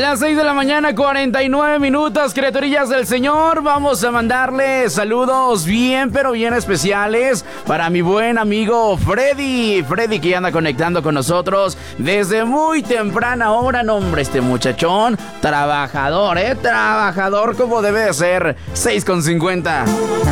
Las 6 de la mañana, 49 minutos, criaturillas del Señor. Vamos a mandarle saludos bien, pero bien especiales para mi buen amigo Freddy. Freddy, que anda conectando con nosotros desde muy temprana hora. No, hombre, este muchachón, trabajador, trabajador como debe de ser. 6:50.